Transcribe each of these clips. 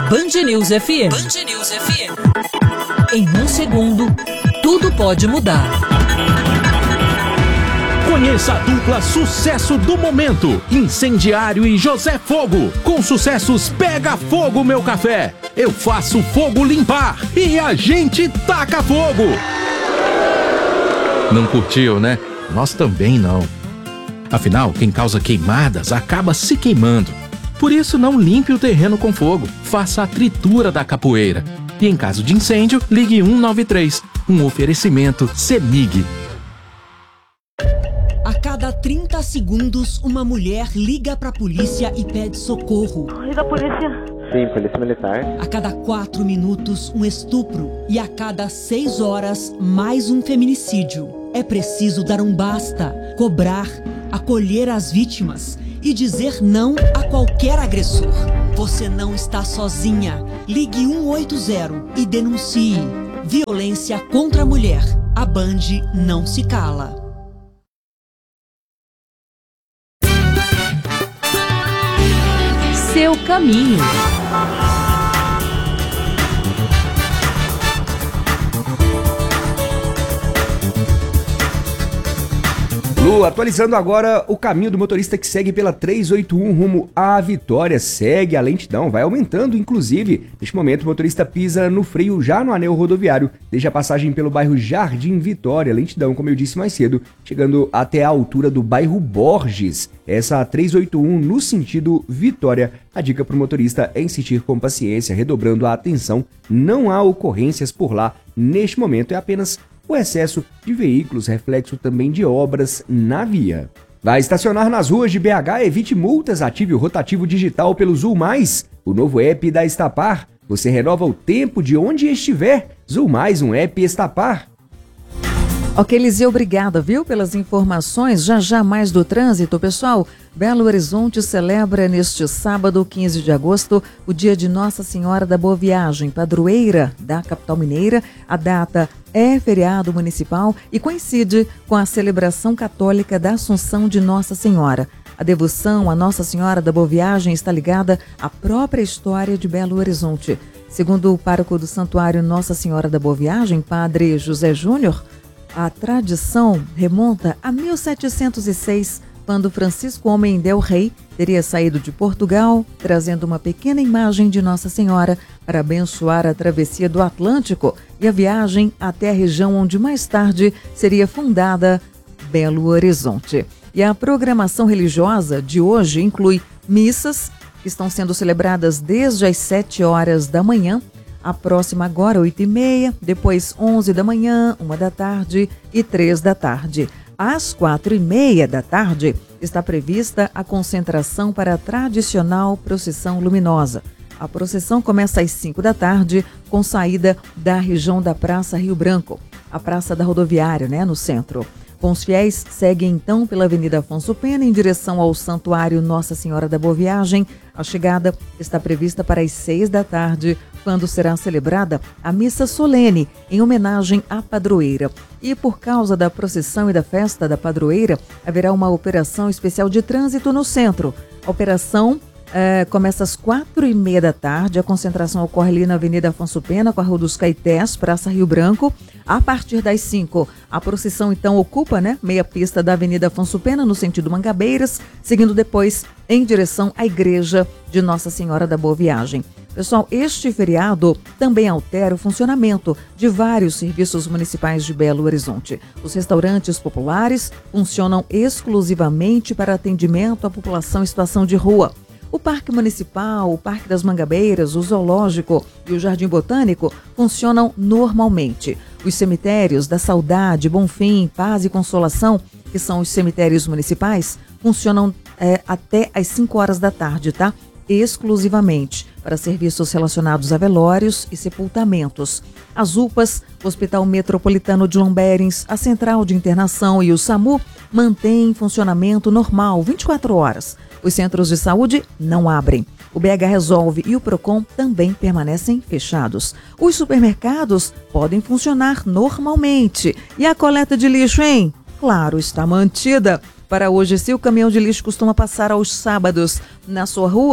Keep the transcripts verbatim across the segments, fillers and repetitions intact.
Band News F M. Band News F M. Em um segundo, tudo pode mudar. Conheça a dupla sucesso do momento, Incendiário e José Fogo. Com sucessos Pega Fogo Meu Café, Eu Faço Fogo Limpar e A Gente Taca Fogo. Não curtiu, né? Nós também não. Afinal, quem causa queimadas acaba se queimando. Por isso, não limpe o terreno com fogo. Faça a tritura da capoeira. E em caso de incêndio, ligue um nove três. Um oferecimento CEMIG. A cada trinta segundos, uma mulher liga pra polícia e pede socorro. Liga a polícia. Sim, polícia militar. A cada quatro minutos, um estupro. E a cada seis horas, mais um feminicídio. É preciso dar um basta, cobrar, acolher as vítimas e dizer não a qualquer agressor. Você não está sozinha. Ligue um oito zero e denuncie. Violência contra a mulher. A Band não se cala. Seu caminho. Lu, atualizando agora o caminho do motorista que segue pela trezentos e oitenta e um rumo à Vitória. Segue a lentidão, vai aumentando, inclusive. Neste momento, o motorista pisa no freio já no anel rodoviário, desde a passagem pelo bairro Jardim Vitória. Lentidão, como eu disse mais cedo, chegando até a altura do bairro Borges. Essa trezentos e oitenta e um no sentido Vitória. A dica para o motorista é insistir com paciência, redobrando a atenção. Não há ocorrências por lá. Neste momento, é apenas o excesso de veículos, reflexo também de obras na via. Vai estacionar nas ruas de B H? Evite multas, ative o rotativo digital pelo Zulmais, o novo app da Estapar. Você renova o tempo de onde estiver. Zulmais, um app Estapar. Ok, Eliseu, obrigada, viu, pelas informações. Já já mais do trânsito, pessoal. Belo Horizonte celebra neste sábado, quinze de agosto, o dia de Nossa Senhora da Boa Viagem, padroeira da capital mineira. A data é feriado municipal e coincide com a celebração católica da Assunção de Nossa Senhora. A devoção a Nossa Senhora da Boa Viagem está ligada à própria história de Belo Horizonte. Segundo o pároco do Santuário Nossa Senhora da Boa Viagem, Padre José Júnior, a tradição remonta a mil setecentos e seis, quando Francisco Homem del Rey teria saído de Portugal, trazendo uma pequena imagem de Nossa Senhora para abençoar a travessia do Atlântico e a viagem até a região onde mais tarde seria fundada Belo Horizonte. E a programação religiosa de hoje inclui missas que estão sendo celebradas desde as sete horas da manhã, a próxima agora, oito e meia, depois onze da manhã, uma da tarde e três da tarde. Às quatro e meia da tarde está prevista a concentração para a tradicional procissão luminosa. A procissão começa às cinco da tarde, com saída da região da Praça Rio Branco, a Praça da Rodoviária, né, no centro. Com os fiéis, seguem então pela Avenida Afonso Pena em direção ao Santuário Nossa Senhora da Boa Viagem. A chegada está prevista para as seis da tarde, quando será celebrada a missa solene em homenagem à padroeira. E por causa da procissão e da festa da padroeira, haverá uma operação especial de trânsito no centro. A operação É, começa às quatro e meia da tarde, a concentração ocorre ali na Avenida Afonso Pena, com a Rua dos Caetés, Praça Rio Branco. A partir das cinco, a procissão então ocupa, né, meia pista da Avenida Afonso Pena, no sentido Mangabeiras, seguindo depois em direção à Igreja de Nossa Senhora da Boa Viagem. Pessoal, este feriado também altera o funcionamento de vários serviços municipais de Belo Horizonte. Os restaurantes populares funcionam exclusivamente para atendimento à população em situação de rua. O Parque Municipal, o Parque das Mangabeiras, o Zoológico e o Jardim Botânico funcionam normalmente. Os cemitérios da Saudade, Bonfim, Paz e Consolação, que são os cemitérios municipais, funcionam é, até às cinco horas da tarde, tá? Exclusivamente para serviços relacionados a velórios e sepultamentos. As U P As, o Hospital Metropolitano de Lomberens, a Central de Internação e o SAMU mantêm funcionamento normal, vinte e quatro horas. Os centros de saúde não abrem. O B H Resolve e o Procon também permanecem fechados. Os supermercados podem funcionar normalmente. E a coleta de lixo, hein? Claro, está mantida. Para hoje, se o caminhão de lixo costuma passar aos sábados na sua rua,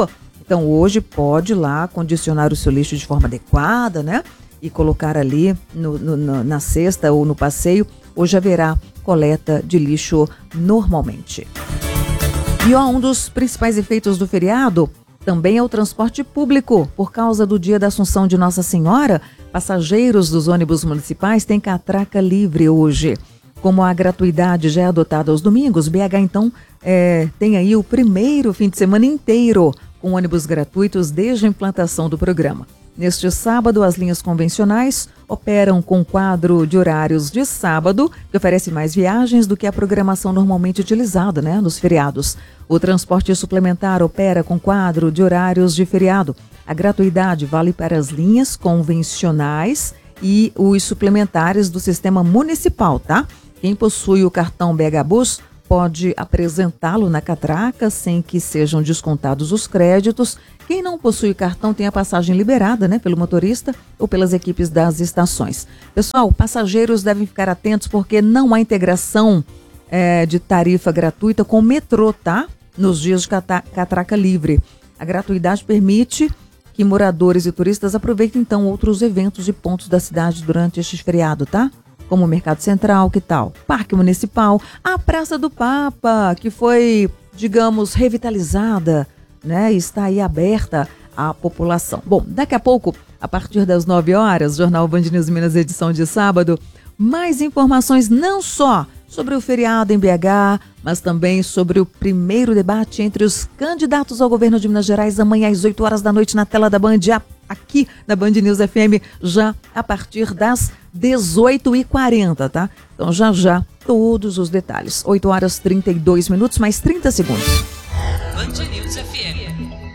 Então hoje pode ir lá condicionar o seu lixo de forma adequada, né? E colocar ali no, no, na cesta ou no passeio. Hoje haverá coleta de lixo normalmente. E ó, um dos principais efeitos do feriado também é o transporte público. Por causa do dia da Assunção de Nossa Senhora, passageiros dos ônibus municipais têm catraca livre hoje. Como a gratuidade já é adotada aos domingos, B H então é, tem aí o primeiro fim de semana inteiro com ônibus gratuitos desde a implantação do programa. Neste sábado, as linhas convencionais operam com quadro de horários de sábado, que oferece mais viagens do que a programação normalmente utilizada, né, nos feriados. O transporte suplementar opera com quadro de horários de feriado. A gratuidade vale para as linhas convencionais e os suplementares do sistema municipal, tá? Quem possui o cartão B H Bus pode apresentá-lo na catraca sem que sejam descontados os créditos. Quem não possui o cartão tem a passagem liberada, né, pelo motorista ou pelas equipes das estações. Pessoal, passageiros devem ficar atentos porque não há integração é, de tarifa gratuita com o metrô, tá? Nos dias de cata- catraca livre. A gratuidade permite que moradores e turistas aproveitem então outros eventos e pontos da cidade durante este feriado, tá? Como o Mercado Central, que tal? Parque Municipal, a Praça do Papa, que foi, digamos, revitalizada, né? Está aí aberta à população. Bom, daqui a pouco, a partir das nove horas, Jornal Band News Minas, edição de sábado, mais informações não só sobre o feriado em B H, mas também sobre o primeiro debate entre os candidatos ao governo de Minas Gerais, amanhã às oito horas da noite na tela da Band, aqui na Band News F M, já a partir das dezoito e quarenta, tá? Então já já todos os detalhes. oito horas e trinta e dois minutos, mais trinta segundos. Band News F M.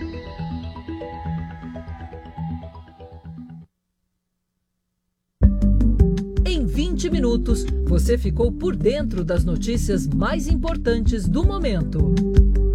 Em vinte minutos, você ficou por dentro das notícias mais importantes do momento.